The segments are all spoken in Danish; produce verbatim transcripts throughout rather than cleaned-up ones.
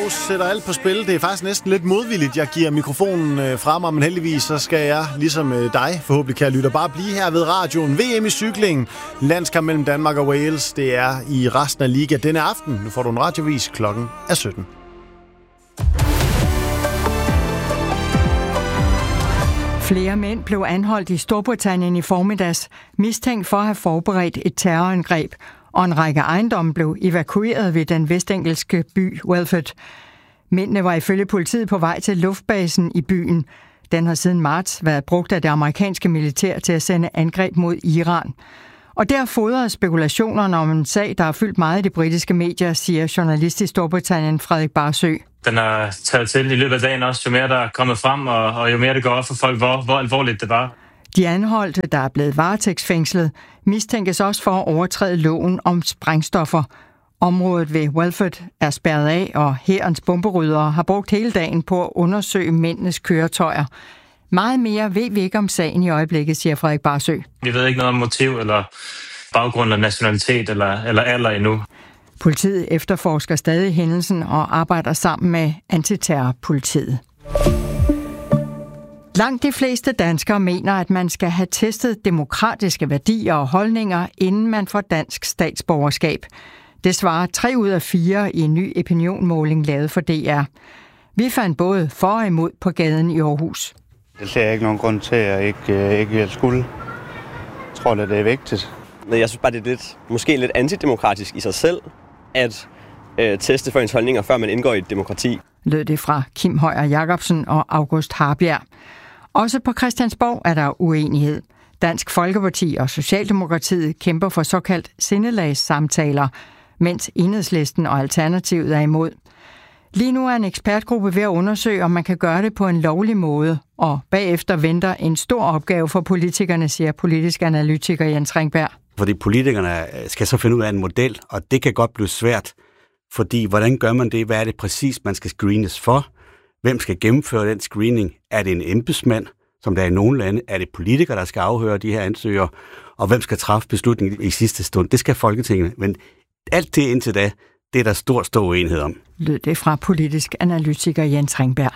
Rose sætter alt på spil. Det er faktisk næsten lidt modvilligt, jeg giver mikrofonen fra mig, men heldigvis så skal jeg, ligesom dig, forhåbentlig kan jeg lytte, bare blive her ved radioen. V M i cykling, landskamp mellem Danmark og Wales, det er i resten af liga denne aften. Nu får du en radiovis, klokken er sytten. Flere mænd blev anholdt i Storbritannien i formiddags, mistænkt for at have forberedt et terrorangreb, og en række ejendomme blev evakueret ved den vestengelske by Welford. Mændene var ifølge politiet på vej til luftbasen i byen. Den har siden marts været brugt af det amerikanske militær til at sende angreb mod Iran. Og der fodrede spekulationerne om en sag, der har fyldt meget i de britiske medier, siger journalist i Storbritannien Frederik Barsø. Den er taget til i løbet af dagen også, jo mere der er kommet frem, og, og jo mere det går op for folk, hvor, hvor alvorligt det var. De anholdte, der er blevet varetægtsfængslet, mistænkes også for at overtræde loven om sprængstoffer. Området ved Welford er spærret af, og hærens bomberyddere har brugt hele dagen på at undersøge mændenes køretøjer. Meget mere ved vi ikke om sagen i øjeblikket, siger Frederik Barsø. Vi ved ikke noget om motiv eller baggrund eller nationalitet eller, eller alder endnu. Politiet efterforsker stadig hændelsen og arbejder sammen med antiterrorpolitiet. Langt de fleste danskere mener, at man skal have testet demokratiske værdier og holdninger, inden man får dansk statsborgerskab. Det svarer tre ud af fire i en ny opinionmåling lavet for D R. Vi fandt både for og imod på gaden i Aarhus. Det ser jeg ikke nogen grund til, at jeg ikke, ikke vil skulle. Jeg tror, at det er vigtigt. Jeg synes bare, det er lidt, måske lidt antidemokratisk i sig selv, at øh, teste for ens holdninger, før man indgår i et demokrati. Lød det fra Kim Højer Jacobsen og August Harbjerg. Også på Christiansborg er der uenighed. Dansk Folkeparti og Socialdemokratiet kæmper for såkaldt sindelagssamtaler, mens Enhedslisten og Alternativet er imod. Lige nu er en ekspertgruppe ved at undersøge, om man kan gøre det på en lovlig måde, og bagefter venter en stor opgave for politikerne, siger politisk analytiker Jens Ringberg. Fordi politikerne skal så finde ud af en model, og det kan godt blive svært, fordi hvordan gør man det? Hvad er det præcis, man skal screenes for? Hvem skal gennemføre den screening? Er det en embedsmand, som der er i nogle lande? Er det politikere, der skal afhøre de her ansøgere? Og hvem skal træffe beslutningen i sidste stund? Det skal Folketinget. Men alt det indtil da, det er der stor, stor uenighed om. Lød det fra politisk analytiker Jens Ringberg.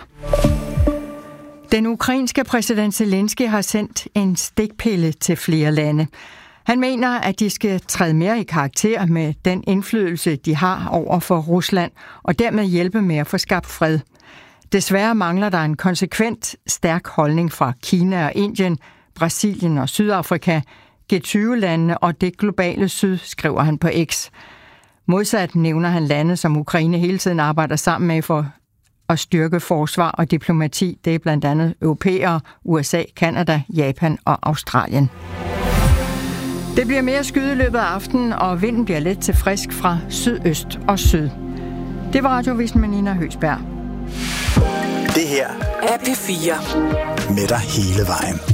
Den ukrainske præsident Zelensky har sendt en stikpille til flere lande. Han mener, at de skal træde mere i karakter med den indflydelse, de har over for Rusland, og dermed hjælpe med at få skabt fred. Desværre mangler der en konsekvent, stærk holdning fra Kina og Indien, Brasilien og Sydafrika, G tyve-landene og det globale syd, skriver han på X. Modsat nævner han lande, som Ukraine hele tiden arbejder sammen med for at styrke forsvar og diplomati. Det er blandt andet europæere, U S A, Canada, Japan og Australien. Det bliver mere skyet i løbet af aftenen, og vinden bliver let til frisk fra sydøst og syd. Det var Radiovisen med Nina Høgsberg. Det her er P fire. Med dig hele vejen.